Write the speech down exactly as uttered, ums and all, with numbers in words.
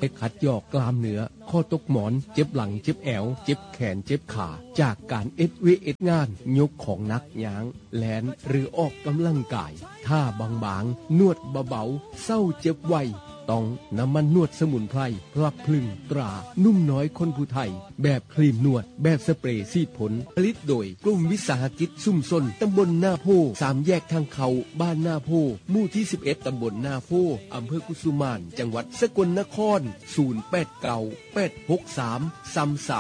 ไปขัดยอกกล้ามเนื้อข้อตกหมอนเจ็บหลังเจ็บแอวเจ็บแขนเจ็บขาจากการเอ็ดเวเอ็ดงานยกของหนักยางแลนหรือออกกำลังกายท่าบางๆนวดเบาๆเศร้าเจ็บไวต้องน้ำมันนวดสมุนไพรพลับพลึงตรานุ่มน้อยคนผู้ไทยแบบครีมนวดแบบสเปรย์ซีดผลผลิตโดยกลุ่มวิสาหกิจซุ่มซนตำบลนาโพสามแยกทางเขาบ้านนาโพหมู่ที่สิบเอ็ดตำบลนาโพอำเภอกุสุมานจังหวัดสกลนครศูนย์ แปด เก้า แปด หก สาม สาม สาม